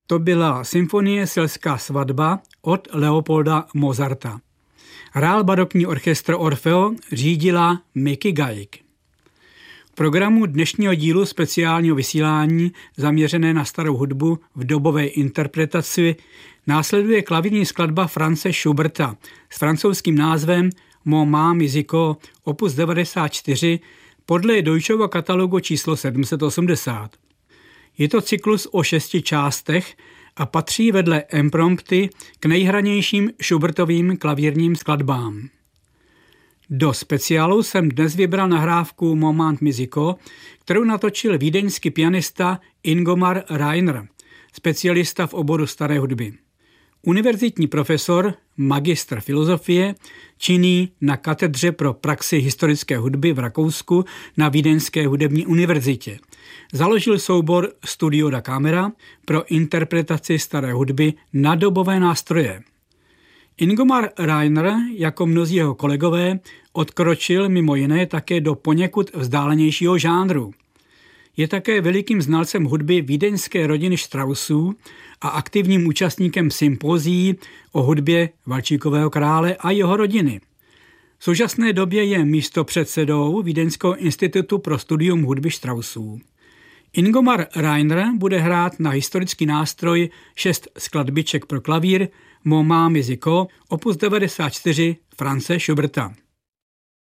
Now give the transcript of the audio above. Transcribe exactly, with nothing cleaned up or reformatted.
To byla symfonie Selská svatba od Leopolda Mozarta. Hrál barokní orchestr Orfeo, řídila Mickey Gajk. V programu dnešního dílu speciálního vysílání zaměřené na starou hudbu v dobové interpretaci následuje klavírní skladba Franze Schuberta s francouzským názvem Moment musical opus devadesát čtyři podle Deutscheho katalogu číslo sedm set osmdesát. Je to cyklus o šesti částech a patří vedle imprompty k nejhranějším Schubertovým klavírním skladbám. Do speciálu jsem dnes vybral nahrávku Moment musical, kterou natočil vídeňský pianista Ingomar Rainer, specialista v oboru staré hudby. Univerzitní profesor, magistr filozofie, činný na katedře pro praxi historické hudby v Rakousku na Vídeňské hudební univerzitě. Založil soubor Studio da Camera pro interpretaci staré hudby na dobové nástroje. Ingomar Rainer, jako mnozí jeho kolegové, odkročil mimo jiné také do poněkud vzdálenějšího žánru. Je také velikým znalcem hudby vídeňské rodiny Straussů a aktivním účastníkem sympózií o hudbě Valčíkového krále a jeho rodiny. V současné době je místopředsedou Vídeňského institutu pro studium hudby Straussů. Ingomar Rainer bude hrát na historický nástroj šest skladbiček pro klavír Moment musical opus devadesát čtyři Franze Schuberta.